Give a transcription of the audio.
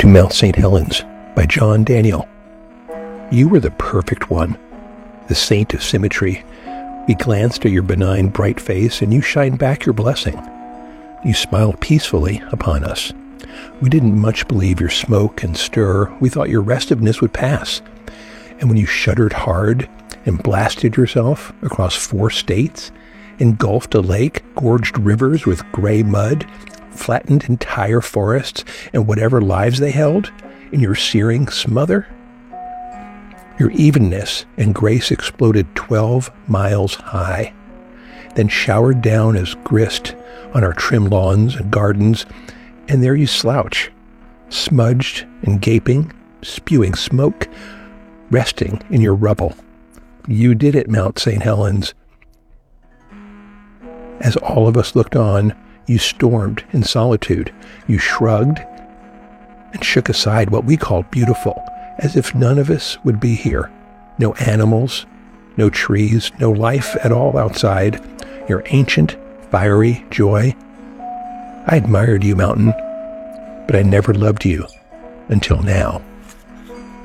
to Mount St. Helens by John Daniel. You were the perfect one, the saint of symmetry. We glanced at your benign, bright face, and you shined back your blessing. You smiled peacefully upon us. We didn't much believe your smoke and stir. We thought your restiveness would pass. And when you shuddered hard and blasted yourself across 4 states, engulfed a lake, gorged rivers with gray mud, flattened entire forests and whatever lives they held in your searing smother, your evenness and grace exploded 12 miles high, then showered down as grist on our trim lawns and gardens, and there you slouch, smudged and gaping, spewing smoke, resting in your rubble. You did it, Mount St. Helens. As all of us looked on, you stormed in solitude. You shrugged and shook aside what we called beautiful, as if none of us would be here. No animals, no trees, no life at all outside. Your ancient, fiery joy. I admired you, mountain, but I never loved you until now.